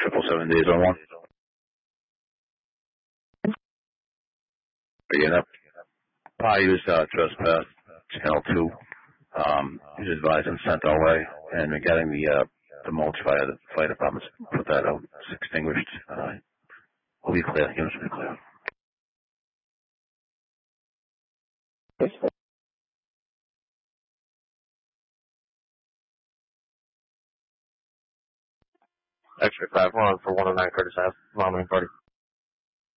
777 days on one. Again, I use Trespass Channel 2. He's advised and sent our way, and we're getting the mulch via the fire department. Put that out. It's extinguished. We'll be clear. Units will be clear. X-ray 5-1 for 109 Curtis Ave. Long party.